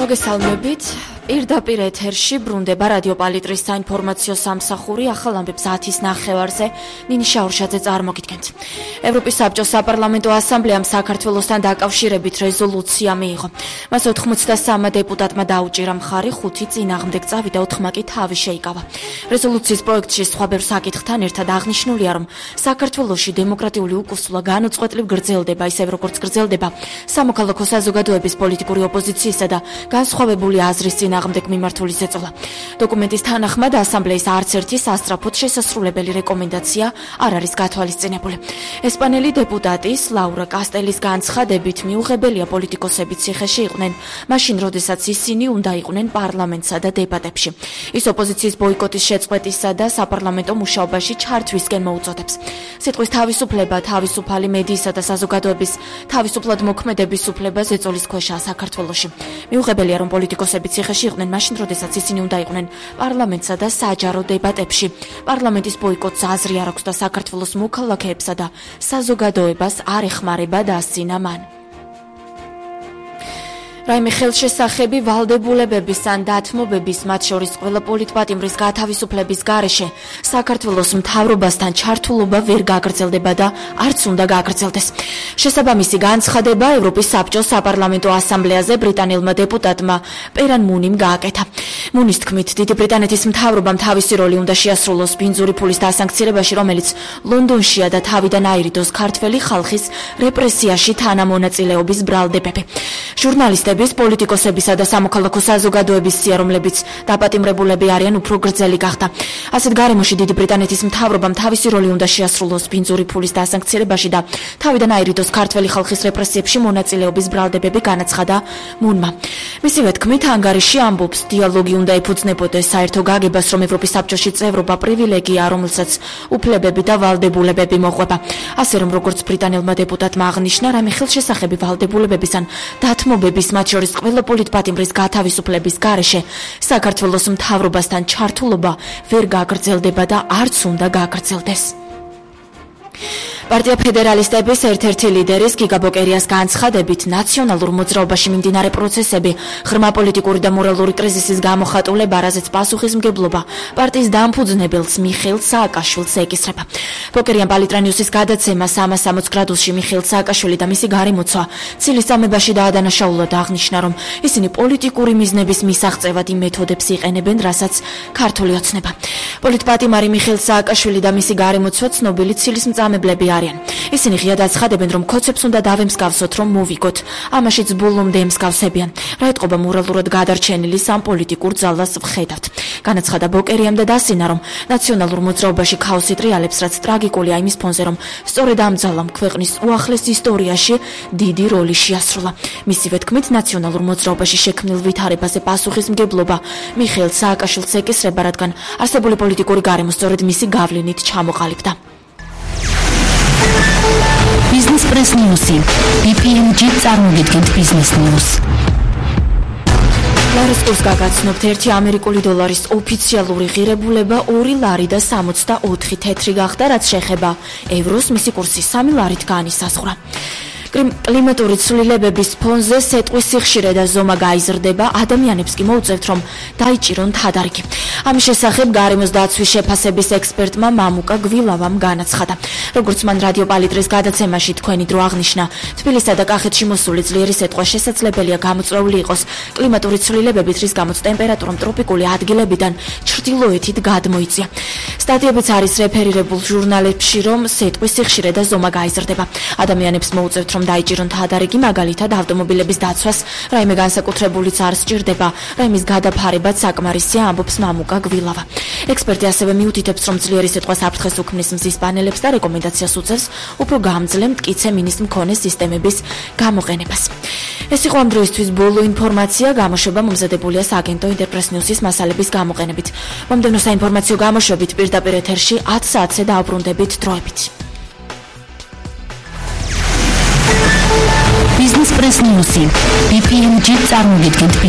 მოგესალმებით. პირდაპირ ეთერში ბრუნდება რადიო პალიტრის საინფორმაციო სამსახური ახალ ამბებს 10-ის ნახევარზე ნინი შაურშაძე წარმოგიდგენთ. ევროპის საბჭოს საპარლამენტო ასამბლეამ საქართველოსთან დაკავშირებით რეზოლუცია მიიღო. მას 83 დეპუტატმა დაუჭირა მხარი, 5 წინააღმდეგ წავიდა, 4 კი თავი შეიკავა. რეზოლუციის პროექტში სხვა ბევრ საკითხთან ერთად აღნიშნულია, რომ საქართველოში დემოკრატიული უკუსვლა განუწყვეტლივ გრძელდება, ისევ როგორც გრძელდება სამოქალაქო საზოგადოების პოლიტიკური ოპოზიციისა და განსხვავებული აზრის წინააღმდეგ მიმართული ზეწოლა. დოკუმენტის თანახმად ასამბლეის არც ერთი სასწრაფოდ შესასრულებელი რეკომენდაცია არ არის გათვალისწინებული. ესპანელი დეპუტატის ლაურა კასტელის განცხადებით მიუღებელია პოლიტიკოსები ციხეში იყვნენ, მაშინ როდესაც ისინი უნდა იყვნენ პარლამენტსა და დებატებში. ის ოპოზიციის ბოიკოტის შეწყვეტისა და საპარლამენტო მუშაობაში ჩართვისკენ მოუწოდებს. სიტყვის თავისუფლება, თავისუფალი მედიისა და საზოგადოების თავისუფლად მოქმედების უფლება ზეწოლის ქვეშაა საქართველოში. მიუღებელია, რომ პოლიტიკოსები ციხეში იყვნენ მაშინ, როდესაც ისინი უნდა იყვნენ პარლამენტსა და საჯარო დებატებში. პარლამენტის ბოიკოტს აზრი არ აქვს და საქართველოს მოქალაქეებსა და საზოგადოებას არ ეხმარება დასცინა მან. რაიმე ხელშესახები ვალდებულებების ან დათმობების, მათ შორის ყველა პოლიტპატიმრის გათავისუფლების გარეშე საქართველოს მთავრობასთან ჩართულობა ვერ გაგრძელდება და არც უნდა გაგრძელდეს. შესაბამისი განცხადება ევროპის საბჭოს საპარლამენტო ასამბლეაზე ბრიტანელმა დეპუტატმა პერან მუნიმ გააკეთა. მუნის თქმით, დიდი ბრიტანეთის მთავრობამ თავისი როლი უნდა შეასრულოს ბინძური ფულის დასანქცირებაში, რომელიც ლონდონშია და თავიდან აირიდოს ქართველი ხალხის რეპრესიაში თანამონაწილეობის ბრალდებები. ჟურნალისტები პოლიტიკოსებისა და სამოქალაქო საზოგადოების სიარომლებიც დაპატიმრებულები არიან უფრო გრძელი გახდა. ასეთ გარემოში დიდი ბრიტანეთის მთავრობამ თავისი როლი უნდა შეასრულოს ბინძური ფულის დასანქცირებაში და თავიდან აირიდოს ქართველი ხალხის რეპრესიებში მონაწილეობის ბრალდებები, განაცხადა მუნმა. მისივე თქმით, ანგარიში ამბობს, დიალოგი უნდა ეფუძნებოდეს საერთო გაგებას, რომ ევროპის საბჭოში წევრობა პრივილეგია, რომელსაც უფლებები და ვალდებულებები მოყვება. ასე რომ, როგორც ბრიტანელმა დეპუტატმა აღნიშნა, რაიმე ხელშესახები ვალდებულებების ან დათმობების, მათ შორის ყველა პოლიტპატიმრის გათავისუფლების გარეშე საქართველოს მთავრობასთან ჩართულობა ვერ გაგრძელდება და არც უნდა გაგრძელდეს. პარტია ფედერალისტების ერთ-ერთი ლიდერის გიგა ბოკერიას განცხადებით, ნაციონალურ მოძრაობაში მიმდინარე პროცესები ღრმა პოლიტიკური და მორალური კრიზისის გამოხატულება, რაზეც პასუხისმგებლობა პარტიის დამფუძნებელს მიხეილ სააკაშვილს ეკისრება. ბოკერიამ პალიტრანიუსის გადაცემა 360 გრადუსში მიხეილ სააკაშვილი და მისი გარემოცვა ცილის წამებაში დაადანაშაულა და აღნიშნა, რომ ისინი პოლიტიკური მიზნების მისაღწევად იმ მეთოდებს იყენებენ, რასაც ქართული ოცნება. პოლიტპატიმარი მიხეილ სააკაშვილი და მისი გარემოცვა ცნობილი ცილის მწამებლები არიან. ისინი ღიად აცხადებენ, რომ ქოცებს უნდა დავემსგავსოთ, რომ მოვიგოთ. ამაშიც ბოლომდე ემსგავსებიან. რა ეთყობა მორალურად გადარჩენილი სამ პოლიტიკურ ძალას ვხედავთ. განაცხადა ბოკერიამ და დასინა, რომ ნაციონალურ მოძრაობაში ქაოსი ტრიალებს, რაც ტრაგიკულია იმის ფონზე, რომ სწორედ ამ ძალამ ქვეყნის უახლეს ისტორიაში დიდი როლი შეასრულა. მისივე თქმით, ნაციონალურ მოძრაობაში შექმნილ ვითარებაზე პასუხისმგებლობა მიხეილ სააკაშვილს ეკისრება, რადგან არსებული პოლიტიკური გარემო სწორედ მისი გავლენით ჩამოყალიბდა. Business Press News-ი. BPMG წარმოგიდგენთ Business News. ლარის კურსს გაგაცნობთ, 1 ამერიკული დოლარის ოფიციალური ღირებულება 2 ლარი და 64 თეთრი გახდა, რაც შეეხება ევროს, მისი კურსი 3 ლარით განისაზღვრა. კლიმატური ცვლილებების ფონზე სეტყვის სიხშირე და ზომა გაიზრდება, ადამიანებს კი მოუწევთ, რომ დაიჭირონ თადარიგი. ამის შესახებ გარემოს დაცვის შეფასების ექსპერტმა მამუკა გვილავამ განაცხადა. როგორც მან რადიო პალიტრის გადაცემაში თქვენი დრო აღნიშნა, თბილისსა და კახეთში მოსული ძლიერი სეტყვა შესაძლებელია გამოწვეული იყოს კლიმატური ცვლილებებით, რის გამოც ტემპერატურამ ტროპიკული ადგილებიდან ჩრდილოეთით გადმოიწია. სტატიებიც არის რეფერირებულ ჟურნალებში, რომ სეტყვის სიხშირე და ზომა გაიზრდება. ადამიანებს მოუწევთ, რომ დაიჭირონ თადარიგი, მაგალითად ავტომობილების დაცვას, რაიმე განსაკუთრებულიც არ სჭირდება, რაიმის გადაფარებაც საკმარისია, ამბობს მამუკა გვილავა. ექსპერტი ასევე მიუთითებს, რომ ძლიერი სეტყვა საფრთხეს უქმნის მზის პანელებს და რეკომენდაციას უწევს უფრო გამძლე მტკიცე მინის მქონე სისტემების გამოყენებას. ეს იყო ამ დროისთვის ბოლო ინფორმაცია, გამოშვება მომზადებულია სააგენტო ინტერპრეს ნიუსის მასალების გამოყენებით. მომდევნო საინფორმაციო გამოშვებით პირდაპირ ეთერში 10 საათზე დაუბრუნდებით დროებით. Business Press News-ი. BPMG წარმოგიდგენთ